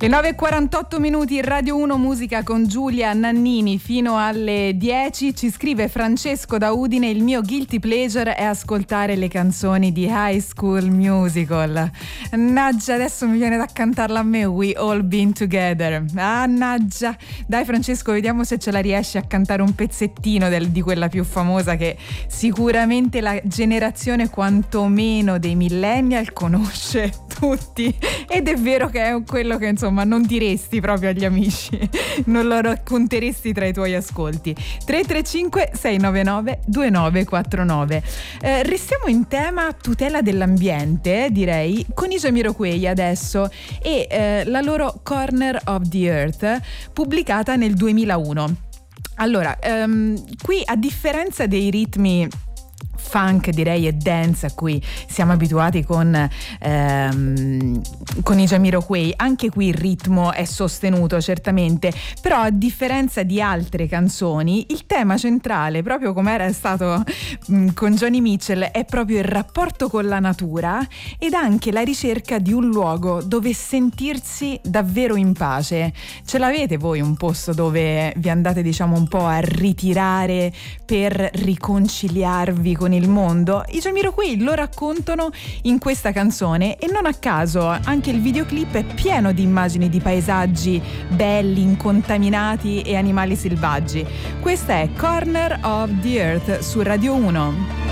Le 9:48 minuti, Radio 1 Musica con Giulia Nannini fino alle 10. Ci scrive Francesco da Udine: il mio guilty pleasure è ascoltare le canzoni di High School Musical. Mannaggia, adesso mi viene da cantarla a me, We All Been Together. Mannaggia. Dai Francesco, vediamo se ce la riesci a cantare un pezzettino di quella più famosa, che sicuramente la generazione quantomeno dei millennial conosce tutti, ed è vero che è quello che insomma non diresti proprio agli amici, non lo racconteresti tra i tuoi ascolti. 335 699 2949. Restiamo in tema tutela dell'ambiente, direi, con i Jamiroquai adesso e la loro Corner of the Earth, pubblicata nel 2001. Allora, qui, a differenza dei ritmi funk, direi, e dance a cui siamo abituati con i Jamiroquai, anche qui il ritmo è sostenuto certamente, però a differenza di altre canzoni il tema centrale, proprio come era stato con Joni Mitchell, è proprio il rapporto con la natura ed anche la ricerca di un luogo dove sentirsi davvero in pace. Ce l'avete voi un posto dove vi andate, diciamo, un po' a ritirare per riconciliarvi con il mondo? I Jamiroquai lo raccontano in questa canzone, e non a caso anche il videoclip è pieno di immagini di paesaggi belli, incontaminati e animali selvaggi. Questa è Corner of the Earth su Radio 1.